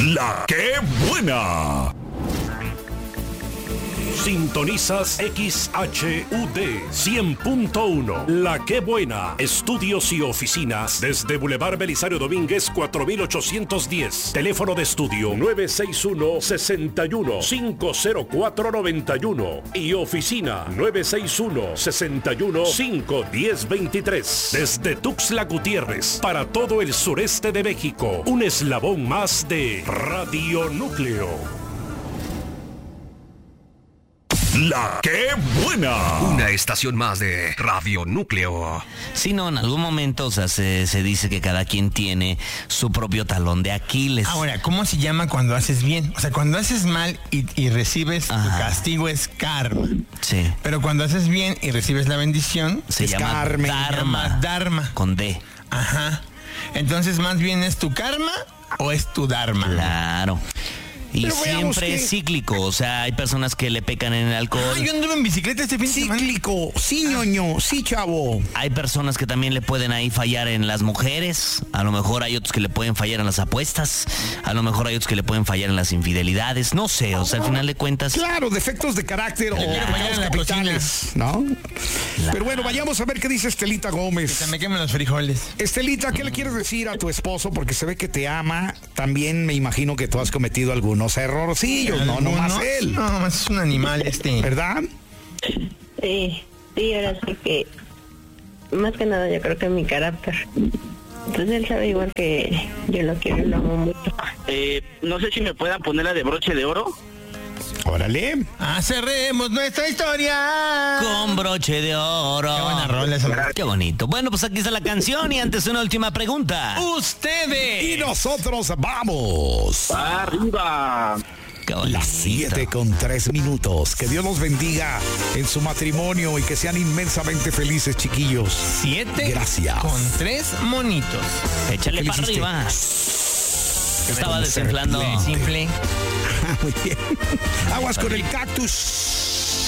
La que buena. Sintonizas XHUD 100.1. La que buena. Estudios y oficinas desde Boulevard Belisario Domínguez 4810. Teléfono de estudio 961-61-50491 y oficina 961-61-51023. Desde Tuxtla Gutiérrez para todo el sureste de México. Un eslabón más de Radio Núcleo. La que buena. Una estación más de Radio Núcleo. Sí, no, en algún momento, o sea, se dice que cada quien tiene su propio talón de Aquiles. Ahora, ¿cómo se llama cuando haces bien? O sea, cuando haces mal y recibes tu castigo es karma. Sí. Pero cuando haces bien y recibes la bendición, Se es llama karma. dharma. Dharma. Con D. Ajá. Entonces, más bien, ¿es tu karma o es tu dharma? Claro. Y Pero siempre es cíclico, o sea, hay personas que le pecan en el alcohol. Yo anduve en bicicleta este fin de semana. Cíclico, sí, ñoño, sí, chavo. Hay personas que también le pueden ahí fallar en las mujeres, a lo mejor hay otros que le pueden fallar en las apuestas, a lo mejor hay otros que le pueden fallar en las infidelidades, no sé, o sea, al final de cuentas... Claro, defectos de carácter o pecados la capitales, ¿no? Pero bueno, vayamos a ver qué dice Estelita Que Gómez. se me quemen los frijoles. Estelita, ¿qué le quieres decir a tu esposo? Porque se ve que te ama. También me imagino que tú has cometido algunos errorcillos, no nomás él. No, nomás es un animal ¿Verdad? Sí, ahora sí que más que nada yo creo que mi carácter. Entonces él sabe igual que yo lo quiero y lo amo mucho. No sé si me puedan poner la de broche de oro. Órale. Cerremos nuestra historia Con broche de oro. Qué buena rola esa. Qué bonito. Bueno, pues aquí está la canción y antes una última pregunta. Ustedes. Y nosotros vamos. ¡Arriba! Qué bonito. Las 7:03. Que Dios los bendiga en su matrimonio y que sean inmensamente felices, chiquillos. 7 Gracias. con 3 monitos. Échale ¿Qué le para hiciste? arriba. Estaba desinflando. Simple. Muy bien. Aguas con el cactus.